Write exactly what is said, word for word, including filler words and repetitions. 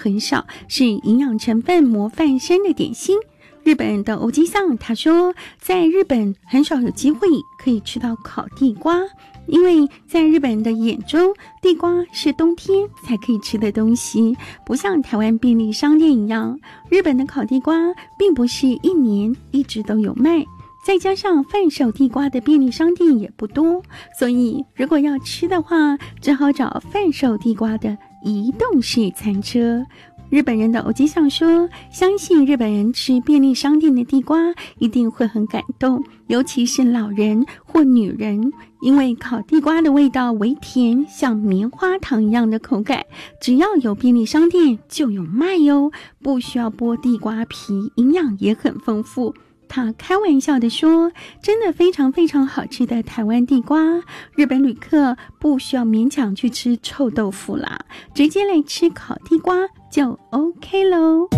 很少，是营养成分模范生的点心。日本的欧吉桑他说，在日本很少有机会可以吃到烤地瓜，因为在日本人的眼中，地瓜是冬天才可以吃的东西，不像台湾便利商店一样，日本的烤地瓜并不是一年一直都有卖，再加上贩售地瓜的便利商店也不多，所以如果要吃的话，只好找贩售地瓜的移动式餐车。日本人的欧吉桑说，相信日本人吃便利商店的地瓜一定会很感动，尤其是老人或女人，因为烤地瓜的味道微甜，像棉花糖一样的口感，只要有便利商店就有卖哟，不需要剥地瓜皮，营养也很丰富。他开玩笑地说，真的非常非常好吃的台湾地瓜，日本旅客不需要勉强去吃臭豆腐啦，直接来吃烤地瓜就 OK 咯。